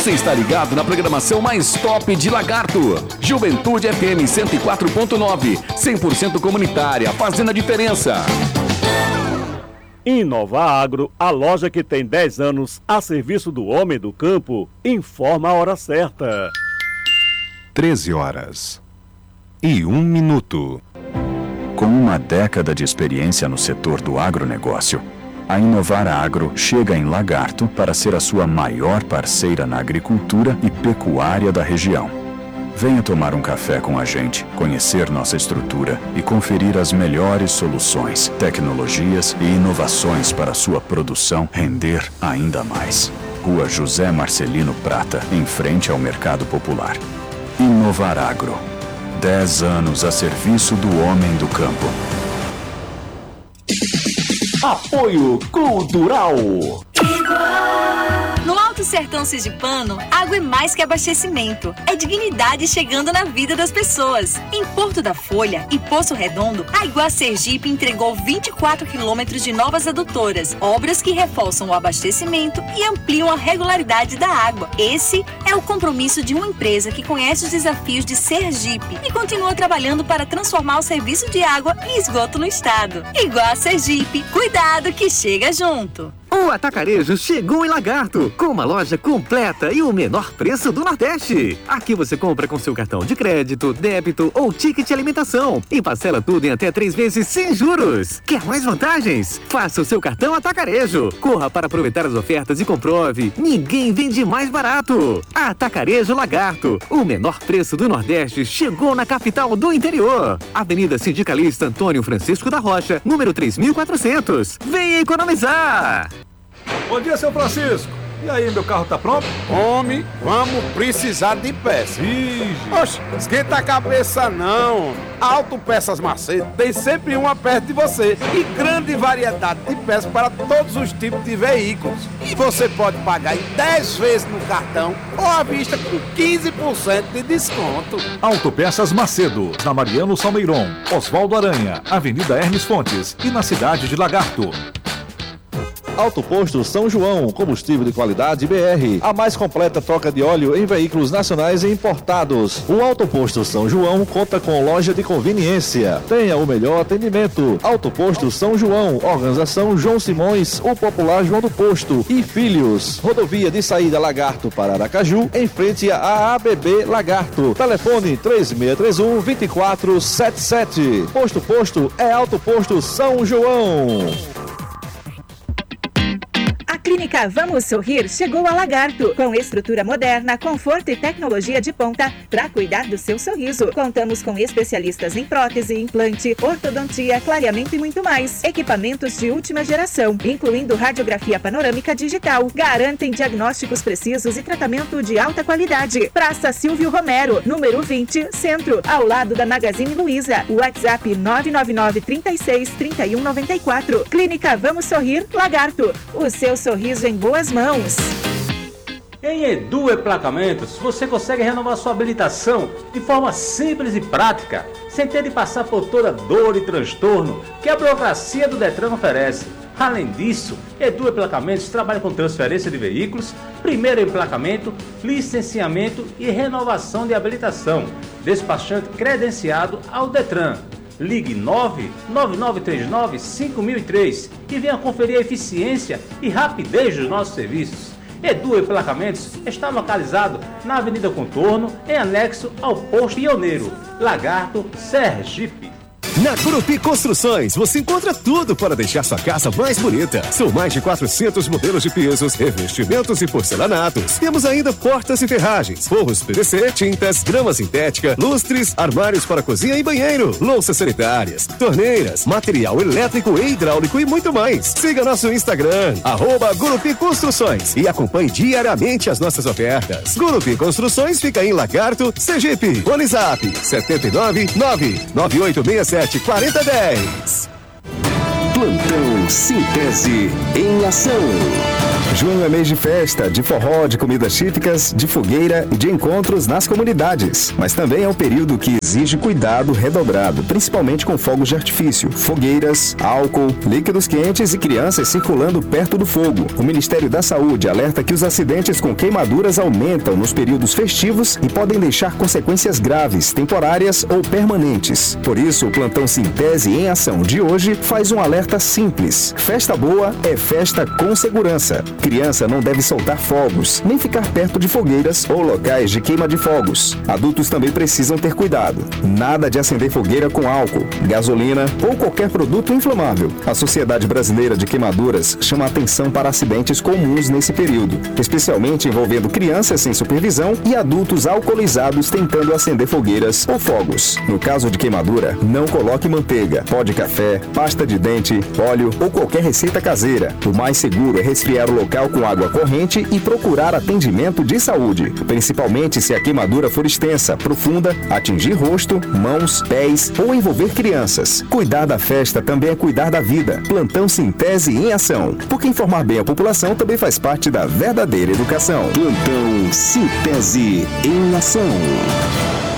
Você está ligado na programação mais top de Lagarto. Juventude FM 104.9, 100% comunitária, fazendo a diferença. Inova Agro, a loja que tem 10 anos a serviço do homem do campo, informa a hora certa. 13h01. Com uma década de experiência no setor do agronegócio, a Inovar Agro chega em Lagarto para ser a sua maior parceira na agricultura e pecuária da região. Venha tomar um café com a gente, conhecer nossa estrutura e conferir as melhores soluções, tecnologias e inovações para sua produção render ainda mais. Rua José Marcelino Prata, em frente ao Mercado Popular. Inovar Agro. 10 anos a serviço do homem do campo. Apoio Cultural. No Alto Sertão Sergipano, água é mais que abastecimento. É dignidade chegando na vida das pessoas. Em Porto da Folha e Poço Redondo, a Iguá Sergipe entregou 24 quilômetros de novas adutoras, obras que reforçam o abastecimento e ampliam a regularidade da água. Esse é o compromisso de uma empresa que conhece os desafios de Sergipe e continua trabalhando para transformar o serviço de água e esgoto no estado. Iguá Sergipe, cuidado que chega junto. O Atacarejo chegou em Lagarto, com uma loja completa e o menor preço do Nordeste. Aqui você compra com seu cartão de crédito, débito ou ticket de alimentação e parcela tudo em até 3 vezes sem juros. Quer mais vantagens? Faça o seu cartão Atacarejo. Corra para aproveitar as ofertas e comprove. Ninguém vende mais barato. Atacarejo Lagarto, o menor preço do Nordeste chegou na capital do interior. Avenida Sindicalista Antônio Francisco da Rocha, número 3400. Venha economizar! Bom dia, seu Francisco. E aí, meu carro tá pronto? Homem, vamos precisar de peça. Oxe, esquenta a cabeça não. Autopeças Macedo tem sempre uma perto de você e grande variedade de peças para todos os tipos de veículos. E você pode pagar em 10 vezes no cartão ou à vista com 15% de desconto. Autopeças Macedo, na Mariano Salmeiron, Oswaldo Aranha, Avenida Hermes Fontes e na cidade de Lagarto. Autoposto São João, combustível de qualidade BR, a mais completa troca de óleo em veículos nacionais e importados. O Autoposto São João conta com loja de conveniência. Tenha o melhor atendimento. Autoposto São João, organização João Simões, o popular João do Posto e Filhos. Rodovia de saída Lagarto para Aracaju, em frente à ABB Lagarto. Telefone 3621-2477. Posto é Autoposto São João. A Clínica Vamos Sorrir chegou a Lagarto, com estrutura moderna, conforto e tecnologia de ponta para cuidar do seu sorriso. Contamos com especialistas em prótese, implante, ortodontia, clareamento e muito mais. Equipamentos de última geração, incluindo radiografia panorâmica digital. Garantem diagnósticos precisos e tratamento de alta qualidade. Praça Silvio Romero, número 20, Centro, ao lado da Magazine Luiza. WhatsApp 999 36 31 94. Clínica Vamos Sorrir, Lagarto. O seu sorriso em boas mãos. Em Edu Emplacamentos, você consegue renovar sua habilitação de forma simples e prática, sem ter de passar por toda dor e transtorno que a burocracia do Detran oferece. Além disso, Edu Emplacamentos trabalha com transferência de veículos, primeiro emplacamento, licenciamento e renovação de habilitação. Despachante credenciado ao Detran. Ligue 99939-5003 e venha conferir a eficiência e rapidez dos nossos serviços. Edu Emplacamentos está localizado na Avenida Contorno, em anexo ao Posto Pioneiro, Lagarto, Sergipe. Na Gurupi Construções, você encontra tudo para deixar sua casa mais bonita. São mais de 400 modelos de pisos, revestimentos e porcelanatos. Temos ainda portas e ferragens, forros PVC, tintas, grama sintética, lustres, armários para cozinha e banheiro, louças sanitárias, torneiras, material elétrico e hidráulico e muito mais. Siga nosso Instagram, @Gurupi Construções, e acompanhe diariamente as nossas ofertas. Gurupi Construções fica em Lagarto, Sergipe. WhatsApp 799-9867-4010. Plantão Sintese em ação. Junho é mês de festa, de forró, de comidas típicas, de fogueira e de encontros nas comunidades. Mas também é um período que exige cuidado redobrado, principalmente com fogos de artifício, fogueiras, álcool, líquidos quentes e crianças circulando perto do fogo. O Ministério da Saúde alerta que os acidentes com queimaduras aumentam nos períodos festivos e podem deixar consequências graves, temporárias ou permanentes. Por isso, o plantão Sintese em Ação de hoje faz um alerta simples. Festa boa é festa com segurança. Criança não deve soltar fogos, nem ficar perto de fogueiras ou locais de queima de fogos. Adultos também precisam ter cuidado. Nada de acender fogueira com álcool, gasolina ou qualquer produto inflamável. A Sociedade Brasileira de Queimaduras chama atenção para acidentes comuns nesse período, especialmente envolvendo crianças sem supervisão e adultos alcoolizados tentando acender fogueiras ou fogos. No caso de queimadura, não coloque manteiga, pó de café, pasta de dente, óleo ou qualquer receita caseira. O mais seguro é resfriar o local com água corrente e procurar atendimento de saúde, principalmente se a queimadura for extensa, profunda, atingir rosto, mãos, pés ou envolver crianças. Cuidar da festa também é cuidar da vida. Plantão Sintese em Ação, porque informar bem a população também faz parte da verdadeira educação. Plantão Sintese em Ação.